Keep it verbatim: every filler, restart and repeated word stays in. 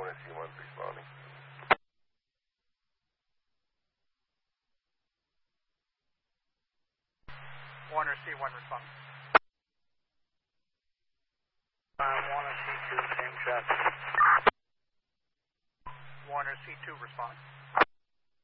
Warner C one responding. Warner C one responding. Uh, Warner C two, same traffic. Warner C two responding.